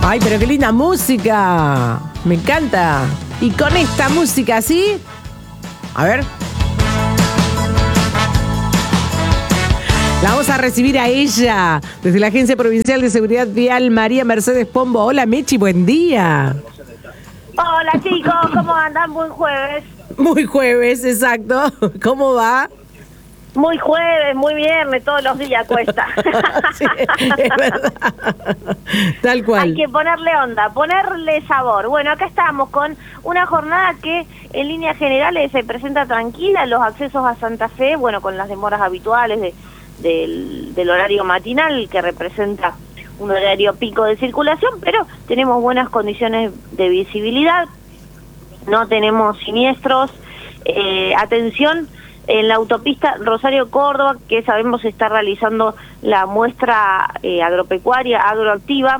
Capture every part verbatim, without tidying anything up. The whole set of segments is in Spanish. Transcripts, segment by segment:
Ay, pero qué linda música. Me encanta. Y con esta música así, a ver. La vamos a recibir a ella desde la Agencia Provincial de Seguridad Vial, María Mercedes Pombo. Hola, Mechi, buen día. Hola, chicos, ¿cómo andan? Buen jueves. Muy jueves, exacto. ¿Cómo va? Muy jueves, muy viernes, todos los días cuesta. Sí, es verdad. Tal cual. Hay que ponerle onda, ponerle sabor. Bueno, acá estamos con una jornada que en líneas generales se presenta tranquila. Los accesos a Santa Fe, bueno, con las demoras habituales de, del, del horario matinal, que representa un horario pico de circulación, pero tenemos buenas condiciones de visibilidad, no tenemos siniestros. Eh, atención, en la autopista Rosario-Córdoba, que sabemos se está realizando la muestra eh, agropecuaria, agroactiva,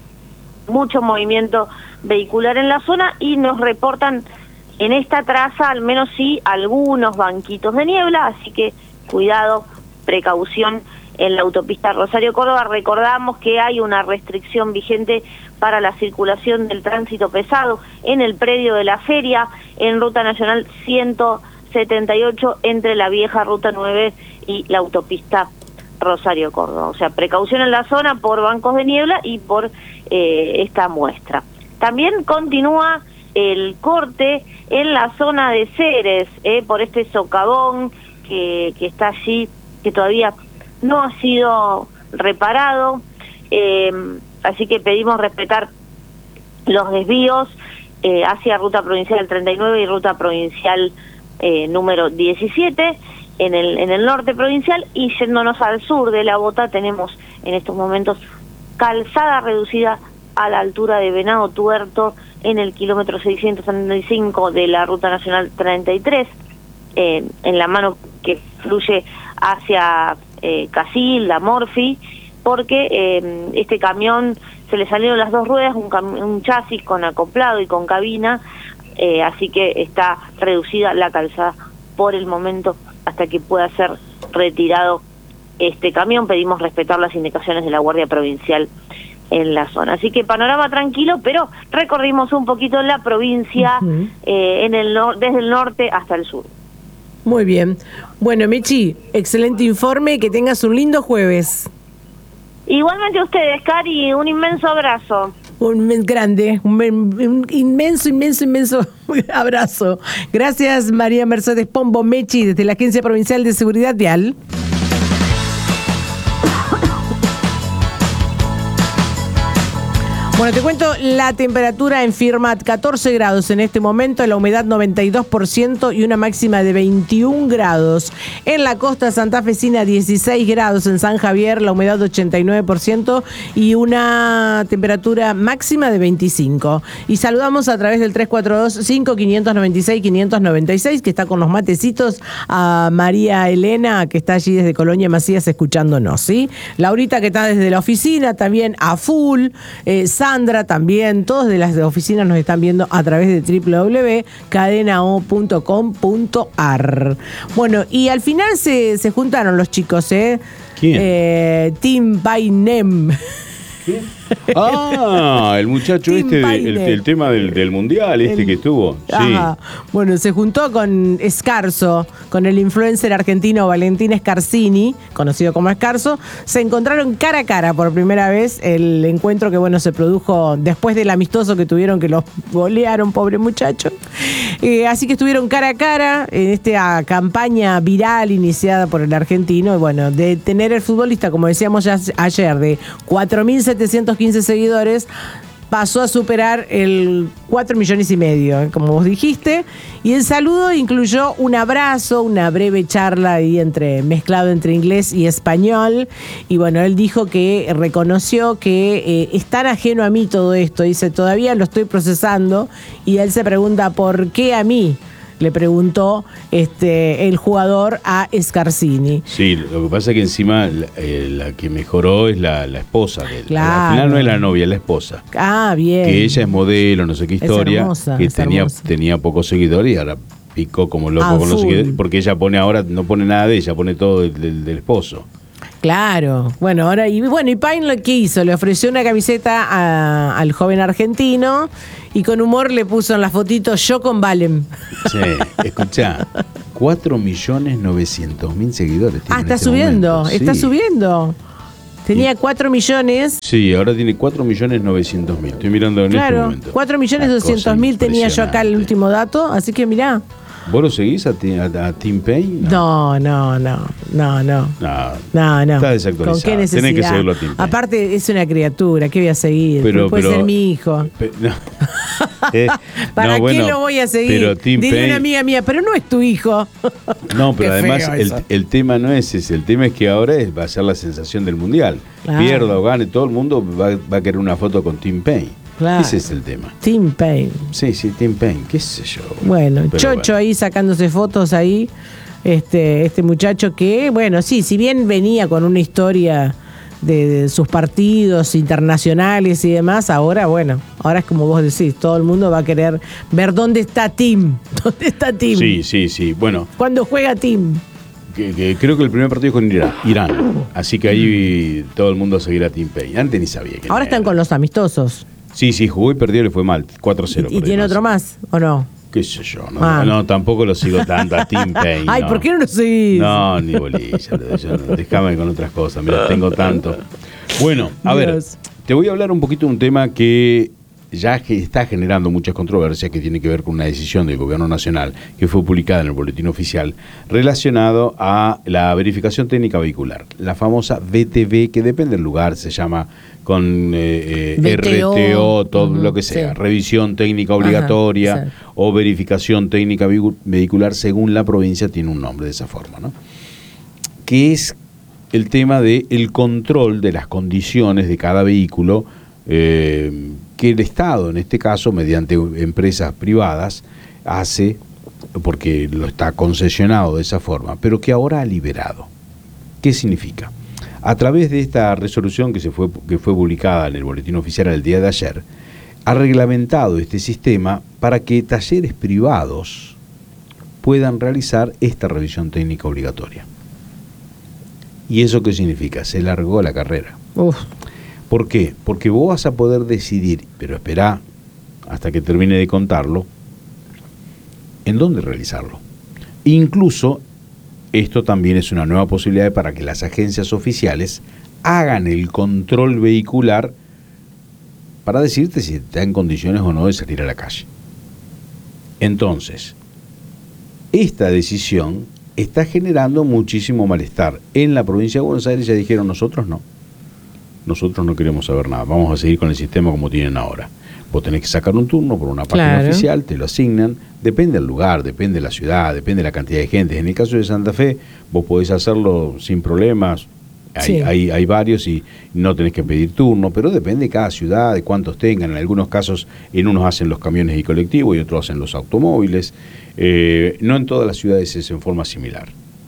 mucho movimiento vehicular en la zona y nos reportan en esta traza al menos sí algunos banquitos de niebla, así que cuidado, precaución en la autopista Rosario-Córdoba. Recordamos que hay una restricción vigente para la circulación del tránsito pesado en el predio de la feria, en Ruta Nacional ciento setenta y ocho, entre la vieja Ruta nueve y la autopista Rosario-Córdoba. O sea, precaución en la zona por bancos de niebla y por eh, esta muestra. También continúa el corte en la zona de Ceres, eh, por este socavón que, que está allí, que todavía no ha sido reparado, eh, así que pedimos respetar los desvíos eh, hacia Ruta Provincial treinta y nueve y Ruta Provincial eh, número diecisiete en el, en el norte provincial, y yéndonos al sur de la Bota tenemos en estos momentos calzada reducida a la altura de Venado Tuerto en el kilómetro seiscientos setenta y cinco de la Ruta Nacional treinta y tres, eh, en la mano que fluye hacia eh, Casilda, Morphy, porque eh, este camión se le salieron las dos ruedas, un, cam un chasis con acoplado y con cabina, eh, así que está reducida la calzada por el momento hasta que pueda ser retirado este camión. Pedimos respetar las indicaciones de la Guardia Provincial en la zona. Así que panorama tranquilo, pero recorrimos un poquito la provincia, uh-huh. eh, en el no desde el norte hasta el sur. Muy bien. Bueno, Mechi, excelente informe, que tengas un lindo jueves. Igualmente a ustedes, Cari, un inmenso abrazo. Un grande, un, un inmenso, inmenso, inmenso abrazo. Gracias, María Mercedes Pombo, Mechi, desde la Agencia Provincial de Seguridad Vial. Bueno, te cuento la temperatura en Firmat, catorce grados en este momento, la humedad noventa y dos por ciento y una máxima de veintiún grados. En la costa santafesina, dieciséis grados en San Javier, la humedad ochenta y nueve por ciento y una temperatura máxima de veinticinco. Y saludamos a través del tres cuatro dos, cinco cinco nueve seis, cinco nueve seis, que está con los matecitos, a María Elena, que está allí desde Colonia Macías escuchándonos, ¿sí? Laurita, que está desde la oficina, también a full, eh, Sandra también, todos de las oficinas nos están viendo a través de doble u doble u doble u punto cadena o punto com punto a r. Bueno, y al final se, se juntaron los chicos, ¿eh? ¿Quién? Eh, Tim Painem. ¿Qué? Ah, el muchacho Tim este, de, el, el tema del, del mundial, este el, que estuvo. Ajá. Sí. Bueno, se juntó con Escarzo, con el influencer argentino Valentín Scarsini, conocido como Escarzo. Se encontraron cara a cara por primera vez. El encuentro que, bueno, se produjo después del amistoso que tuvieron, que los golearon, pobre muchacho. Eh, así que estuvieron cara a cara en esta campaña viral iniciada por el argentino. Y bueno, de tener el futbolista, como decíamos ya ayer, de cuatro mil setecientos quince seguidores, pasó a superar el cuatro millones y medio, como vos dijiste, y el saludo incluyó un abrazo, una breve charla ahí entre, mezclado entre inglés y español, y bueno, él dijo que reconoció que eh, es tan ajeno a mí todo esto, dice, todavía lo estoy procesando, y él se pregunta, ¿por qué a mí? Le preguntó este el jugador a Scarsini. Sí, lo que pasa es que encima la, eh, la que mejoró es la, la esposa de él. Claro. Al final no es la novia, es la esposa. Ah, bien. Que ella es modelo, no sé qué historia. Es hermosa, que es tenía, hermosa. tenía pocos seguidores y ahora picó como loco Ah, con los full. seguidores. Porque ella pone ahora, no pone nada de ella, pone todo del, del, del esposo. Claro, bueno, ahora y bueno, y Paine lo que hizo, le ofreció una camiseta a- al joven argentino y con humor le puso en la fotito yo con Valen. Sí, escuchá, cuatro millones novecientos mil seguidores tiene Ah, en está este subiendo, momento. está Sí. subiendo. Tenía Y- cuatro millones. Sí, ahora tiene cuatro millones novecientos mil. Estoy mirando en este Claro, momento. cuatro millones Una doscientos cosa mil tenía yo acá el impresionante. último dato, así que mirá. ¿Vos lo seguís a, ti- a, a Tim Payne? No, no, no, no, no. No. No, no. Está desactualizado. ¿Con qué necesidad? Tenés que seguirlo a Tim Payne. Aparte, es una criatura, ¿qué voy a seguir? Pero- Puede pero- ser mi hijo. Pe- no. Eh, ¿Para no, bueno, qué lo voy a seguir? Pero Tim Diría Payne, una amiga mía, pero no es tu hijo. No, pero Qué además feo el, eso. el tema no es ese, el tema es que ahora es- va a ser la sensación del mundial. Claro. Pierda o gane, todo el mundo va, va a querer una foto con Tim Payne. Claro. Ese es el tema. Tim Payne. Sí, sí, Tim Payne, qué sé yo. Bueno, Pero Chocho bueno. ahí sacándose fotos ahí. Este, este muchacho que, bueno, sí, si bien venía con una historia de, de sus partidos internacionales y demás, ahora, bueno, ahora es como vos decís, todo el mundo va a querer ver dónde está Tim. ¿Dónde está Tim? Sí, sí, sí. Bueno, ¿Cuándo juega Tim? que, que creo que el primer partido es con Irán. Irán. Así que ahí todo el mundo seguirá a Tim Payne. Antes ni sabía que Ahora están con los amistosos. Sí, sí, jugó y perdió, le fue mal. cuatro cero. ¿Y, y tiene otro más o no? Qué sé yo. No, Ah. no, tampoco lo sigo tanto a Tim Payne. Ay, no. ¿por qué no lo seguís? No, ni bolilla. yo no- Déjame con otras cosas. Mira, tengo tanto. Bueno, a ver, Dios. te voy a hablar un poquito de un tema que ya que está generando muchas controversias, que tiene que ver con una decisión del gobierno nacional que fue publicada en el boletín oficial relacionado a la verificación técnica vehicular, la famosa V T V, que depende del lugar, se llama con eh, eh, V T O, R T O, todo ujú, lo que sea, sí. revisión técnica obligatoria Ajá, sí. o verificación técnica vehicu- vehicular según la provincia, tiene un nombre de esa forma, ¿no? Que es el tema del el control de las condiciones de cada vehículo eh, que el Estado, en este caso, mediante empresas privadas, hace, porque lo está concesionado de esa forma, pero que ahora ha liberado. ¿Qué significa? A través de esta resolución que, se fue, que fue publicada en el boletín oficial el día de ayer, ha reglamentado este sistema para que talleres privados puedan realizar esta revisión técnica obligatoria. ¿Y eso qué significa? Se largó la carrera. Uf, ¿Por qué? Porque vos vas a poder decidir, pero esperá hasta que termine de contarlo, en dónde realizarlo. Incluso, esto también es una nueva posibilidad para que las agencias oficiales hagan el control vehicular para decirte si está en condiciones o no de salir a la calle. Entonces, esta decisión está generando muchísimo malestar. En la provincia de Buenos Aires ya dijeron, nosotros no. Nosotros no queremos saber nada. Vamos a seguir con el sistema como tienen ahora. Vos tenés que sacar un turno por una página Claro. oficial, te lo asignan. Depende del lugar, depende de la ciudad, depende de la cantidad de gente. En el caso de Santa Fe, vos podés hacerlo sin problemas. Hay, Sí. hay, hay varios y no tenés que pedir turno, pero depende de cada ciudad, de cuántos tengan. En algunos casos, en unos hacen los camiones y colectivos y otros hacen los automóviles. Eh, no en todas las ciudades es en forma similar.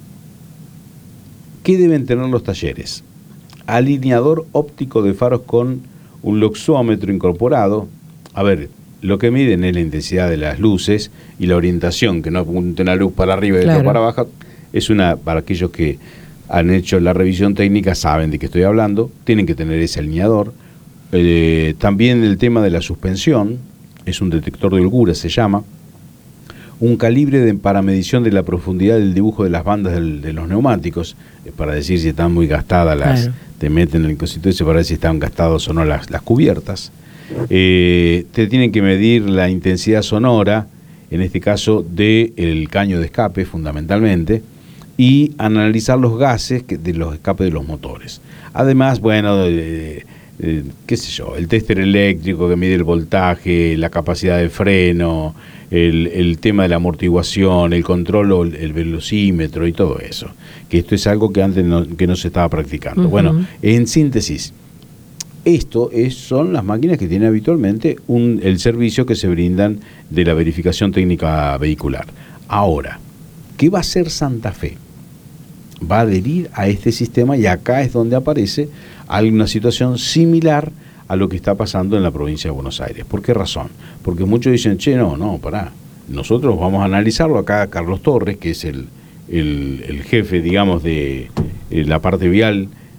¿Qué deben tener los talleres? Alineador óptico de faros con un luxómetro incorporado. A ver, lo que miden es la intensidad de las luces y la orientación, que no apunte una luz para arriba y Claro. otra para abajo. Es una, para aquellos que han hecho la revisión técnica, saben de qué estoy hablando, tienen que tener ese alineador. Eh, también el tema de la suspensión, es un detector de holgura, se llama. Un calibre de, para medición de la profundidad del dibujo de las bandas del, de los neumáticos, eh, para decir si están muy gastadas las, Claro. te meten el cosito ese para ver si están gastados o no las, las cubiertas. Eh, te tienen que medir la intensidad sonora, en este caso del caño de escape fundamentalmente, y analizar los gases que, de los escapes de los motores. Además, bueno, eh, eh, qué sé yo, el tester eléctrico que mide el voltaje, la capacidad de freno, el, el tema de la amortiguación, el control, o el, el velocímetro y todo eso. Que esto es algo que antes no, que no se estaba practicando. Ujú. Bueno, en síntesis, esto es, son las máquinas que tienen habitualmente un, el servicio que se brindan de la verificación técnica vehicular. Ahora, ¿qué va a hacer Santa Fe? Va a adherir a este sistema y acá es donde aparece alguna situación similar a lo que está pasando en la provincia de Buenos Aires. ¿Por qué razón? Porque muchos dicen, che, no, no, pará, nosotros vamos a analizarlo acá. Carlos Torres, que es el, el, el jefe, digamos, de eh, la parte vial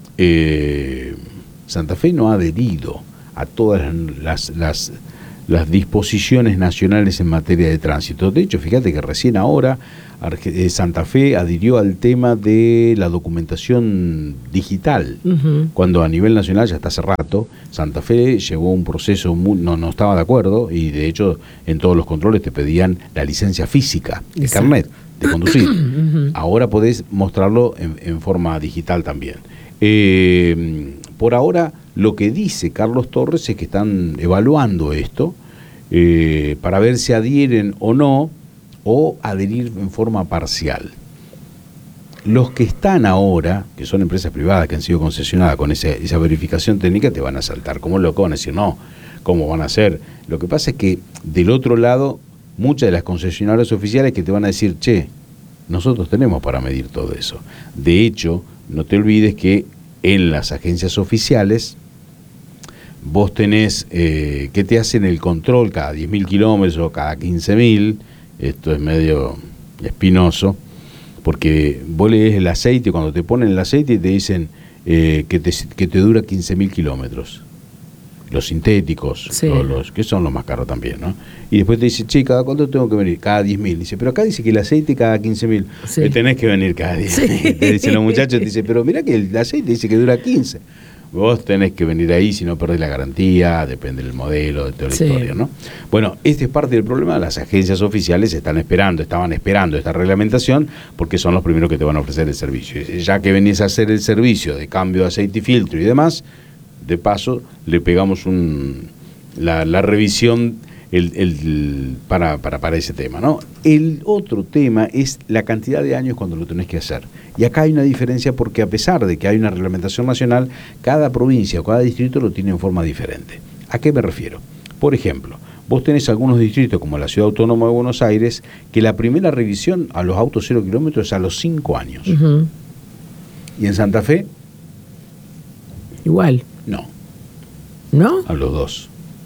eh, Santa Fe no ha adherido a todas las, las, las disposiciones nacionales en materia de tránsito. De hecho, fíjate que recién ahora Santa Fe adhirió al tema de la documentación digital, uh-huh. cuando a nivel nacional ya está hace rato. Santa Fe llevó un proceso, muy, no, no estaba de acuerdo, y de hecho en todos los controles te pedían la licencia física, el Exacto. carnet de conducir. Uh-huh. Ahora podés mostrarlo en, en forma digital también. Eh, por ahora lo que dice Carlos Torres es que están evaluando esto eh, para ver si adhieren o no, o adherir en forma parcial. Los que están ahora, que son empresas privadas que han sido concesionadas con esa, esa verificación técnica, te van a saltar como loco, van a decir, no, ¿cómo van a hacer? Lo que pasa es que del otro lado, muchas de las concesionarias oficiales que te van a decir, che, nosotros tenemos para medir todo eso. De hecho, no te olvides que en las agencias oficiales vos tenés eh, que te hacen el control cada diez mil kilómetros o cada quince mil. Esto es medio espinoso, porque vos lees el aceite, cuando te ponen el aceite te dicen eh, que, te, que te dura quince mil kilómetros. Los sintéticos, sí. los, los que son los más caros también, ¿no? Y después te dice, che, ¿cada cuánto tengo que venir? Cada diez mil. Dice, pero acá dice que el aceite cada quince mil. Sí. Tenés que venir cada diez mil. Sí. Te dicen los muchachos, te dicen, pero mirá que el aceite dice que dura quince. Vos tenés que venir ahí, si no perdés la garantía, depende del modelo, de toda la sí. historia, ¿no? Bueno, este es parte del problema. Las agencias oficiales están esperando, estaban esperando esta reglamentación porque son los primeros que te van a ofrecer el servicio. Ya que venís a hacer el servicio de cambio de aceite y filtro y demás, de paso le pegamos un la, la revisión el, el, para, para, para ese tema, ¿no? El otro tema es la cantidad de años cuando lo tenés que hacer. Y acá hay una diferencia porque a pesar de que hay una reglamentación nacional, cada provincia o cada distrito lo tiene en forma diferente. ¿A qué me refiero? Por ejemplo, vos tenés algunos distritos como la Ciudad Autónoma de Buenos Aires que la primera revisión a los autos cero kilómetros es a los cinco años. Uh-huh. ¿Y en Santa Fe? Igual. No. ¿No? A los dos.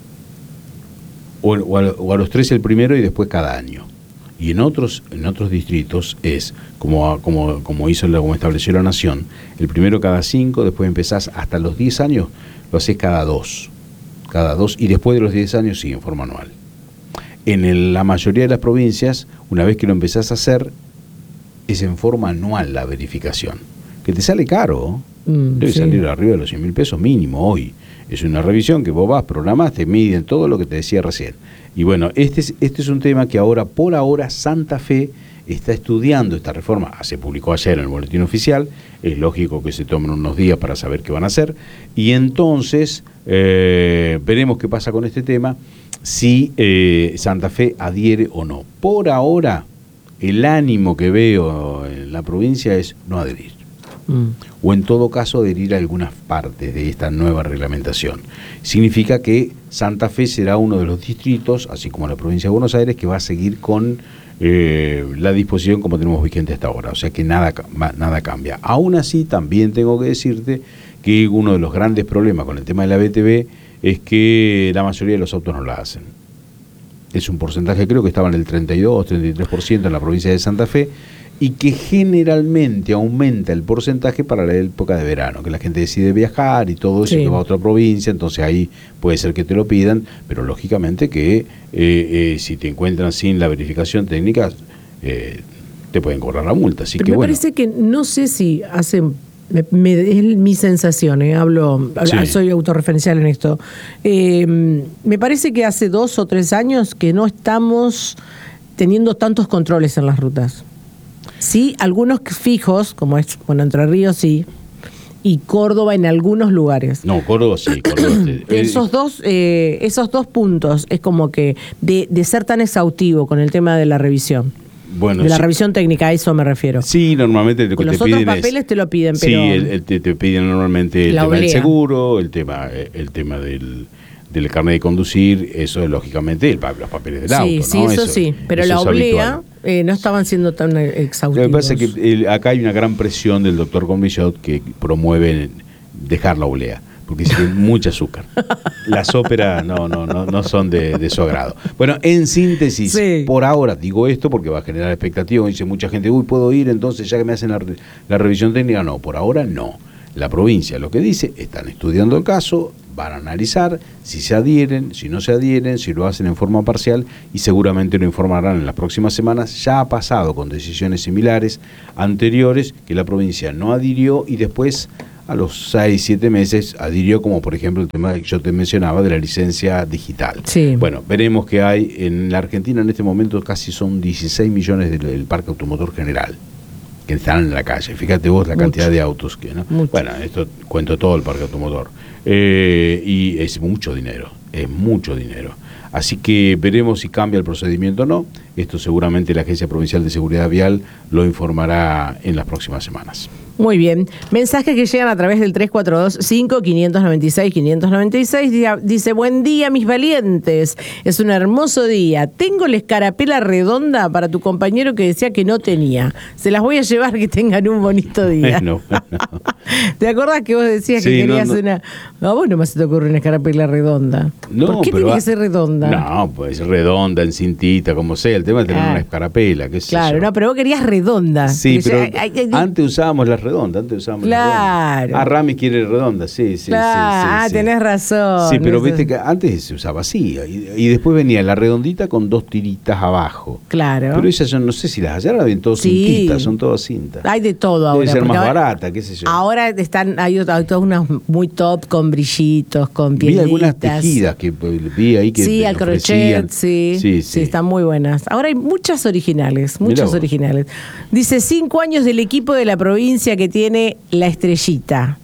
O, o, a, o a los tres el primero y después cada año. Y en otros en otros distritos es, como, como, como hizo la, como estableció la Nación, el primero cada cinco, después empezás hasta los diez años, lo haces cada dos. Cada dos, y después de los diez años sí, en forma anual. En el, la mayoría de las provincias, una vez que lo empezás a hacer, es en forma anual la verificación. Que te sale caro, mm, debe sí. salir arriba de los cien mil pesos mínimo hoy. Es una revisión que vos vas, programás, te miden todo lo que te decía recién. Y bueno, este es, este es un tema que ahora, por ahora, Santa Fe está estudiando esta reforma. Se publicó ayer en el boletín oficial, es lógico que se tomen unos días para saber qué van a hacer. Y entonces, eh, veremos qué pasa con este tema, si eh, Santa Fe adhiere o no. Por ahora, el ánimo que veo en la provincia es no adherir. Mm. O en todo caso adherir a algunas partes de esta nueva reglamentación. Significa que Santa Fe será uno de los distritos, así como la provincia de Buenos Aires, que va a seguir con eh, la disposición como tenemos vigente hasta ahora. O sea que nada, nada cambia. Aún así, también tengo que decirte que uno de los grandes problemas con el tema de la B T V es que la mayoría de los autos no la hacen. Es un porcentaje, creo que estaba en el treinta y dos, treinta y tres por ciento en la provincia de Santa Fe, y que generalmente aumenta el porcentaje para la época de verano, que la gente decide viajar y todo eso, sí. que va a otra provincia, entonces ahí puede ser que te lo pidan, pero lógicamente que eh, eh, si te encuentran sin la verificación técnica, eh, te pueden cobrar la multa. Así pero que me bueno. parece que no sé si hacen, me, me, es mi sensación, eh, hablo, sí. soy autorreferencial en esto, eh, me parece que hace dos o tres años que no estamos teniendo tantos controles en las rutas. Sí, algunos fijos, como es, bueno, Entre Ríos sí, y Córdoba en algunos lugares. No, Córdoba sí, Córdoba sí. Esos dos, eh, esos dos puntos es como que de, de ser tan exhaustivo con el tema de la revisión. Bueno, de la sí. revisión técnica, a eso me refiero. Sí, normalmente lo que los te piden otros papeles es, te lo piden, pero... Sí, el, el, te, te piden normalmente el tema oblea. del seguro, el tema, el tema del... del carnet de conducir, eso es lógicamente el, los papeles del sí, auto, sí, ¿no? eso, eso sí, pero eso la oblea eh, no estaban siendo tan exhaustivos. Lo que pasa es que el, acá hay una gran presión del doctor Convillot que promueve dejar la oblea, porque dice que hay mucho azúcar. Las óperas no, no, no, no son de, de su agrado. Bueno, en síntesis, sí. por ahora digo esto porque va a generar expectativa, dice mucha gente, uy, ¿puedo ir entonces ya que me hacen la, la revisión técnica? No, por ahora no. La provincia lo que dice, están estudiando el caso, van a analizar si se adhieren, si no se adhieren, si lo hacen en forma parcial y seguramente lo informarán en las próximas semanas. Ya ha pasado con decisiones similares anteriores que la provincia no adhirió y después a los seis, siete meses adhirió, como por ejemplo el tema que yo te mencionaba de la licencia digital. Sí. Bueno, veremos que hay en la Argentina en este momento casi son dieciséis millones del, del parque automotor general que están en la calle. Fíjate vos la cantidad mucho de autos que, ¿no? Mucho. Bueno, esto cuento todo el parque automotor. Eh, y es mucho dinero, es mucho dinero. Así que veremos si cambia el procedimiento o no. Esto seguramente la Agencia Provincial de Seguridad Vial lo informará en las próximas semanas. Muy bien. Mensajes que llegan a través del tres cuatro dos, cinco, cinco nueve seis, cinco nueve seis. Dice, buen día, mis valientes. Es un hermoso día. Tengo la escarapela redonda para tu compañero que decía que no tenía. Se las voy a llevar, que tengan un bonito día. Bueno, bueno. ¿Te acordás que vos decías sí, que querías no, no. una... A vos no más se te ocurre una escarapela redonda. No, ¿por qué pero tiene a... que ser redonda? No, pues redonda, en cintita, como sea. El tema es tener ah. una escarapela, qué sé Claro, yo. no, pero vos querías redonda. Sí, pero ay, ay, ay, antes usábamos las redondas, antes usábamos claro. las redondas. Ah, Rami quiere redonda, sí, sí, claro. sí, sí. Ah, sí. tenés razón. Sí, pero Eso. viste que antes se usaba así, y, y después venía la redondita con dos tiritas abajo. Claro. Pero esas yo no sé si las allá ven todas Sí. cintitas, son todas cintas. Hay de todo ahora. Debe ser más ahora, barata, qué sé yo. Ahora están, hay, hay todas unas muy top con brillitos, con Vi pielitas. algunas tejidas que vi ahí que sí, te al ofrecían. crochet, sí, Sí, sí, sí. están muy buenas. Ahora hay muchas originales, Mirá muchas vos. originales. Dice, cinco años del equipo de la provincia que tiene la estrellita.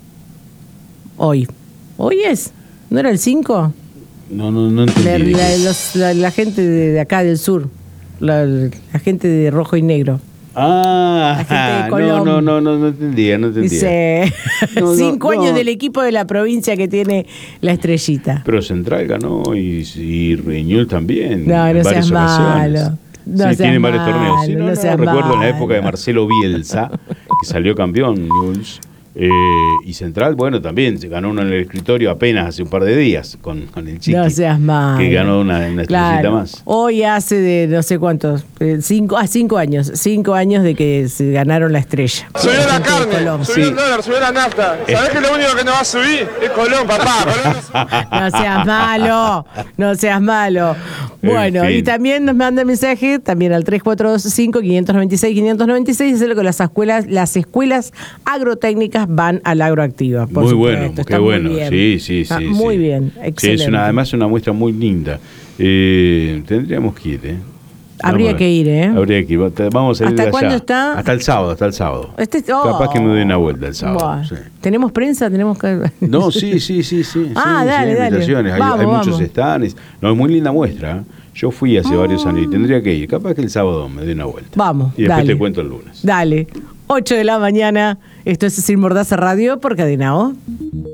Hoy. ¿Hoy es? ¿No era el cinco? No, no, no La, entendí. la- los- la- la gente de, de acá del sur, la, la gente de rojo y negro. Ah, La gente de no, Colón. no, no, no, no entendía, no entendía. Dice, No, no, cinco no. años del equipo de la provincia que tiene la estrellita. Pero Central ganó y, y Reñol también. No, en no varias seas ocasiones. malo. No sí, seas tienen varios malo, torneos. Sí, no, no no, seas recuerdo en la malo. época de Marcelo Bielsa, que salió campeón Newell's. Eh, y Central, bueno, también se ganó uno en el escritorio apenas hace un par de días con, con el Chiqui. No seas malo. Que ganó una, una estrellita Claro. más. Hoy hace de no sé cuántos, eh, cinco, ah, cinco años, cinco años de que se ganaron la estrella. Subió la Gente de carne, Colón. subió Sí. el dólar, subió la nafta. ¿Sabés que lo único que no va a subir es Colón, papá? Colón no- No seas malo, no seas malo. Bueno, En fin. y también nos manda mensaje, también al tres cuatro dos, cinco, cinco nueve seis, cinco nueve seis, dice que las escuelas, las escuelas agrotécnicas van al agroactiva. Por Muy supuesto, bueno, está qué muy bueno. bien. Sí, sí, Está sí. muy sí. bien, Sí, excelente. es una, además una muestra muy linda. Eh, tendríamos que ir, ¿eh? Habría Vamos a- que ir, ¿eh? Habría que ir. Vamos a ir ¿Hasta de allá. cuándo está? Hasta el sábado, hasta el sábado. Este, oh. Capaz que me doy una vuelta el sábado. Buah. Sí. ¿Tenemos prensa? ¿Tenemos que...? No, sí, sí, sí, sí. Ah, sí, dale, sí, dale. invitaciones. Hay, Vamos, hay muchos vamos. stands. No, es muy linda muestra. ¿eh? Yo fui hace varios años y tendría que ir. Capaz que el sábado me doy una vuelta. Vamos, Y después dale. te cuento el lunes. Dale. ocho de la mañana. Esto es Sin Mordaza Radio por Cadena O.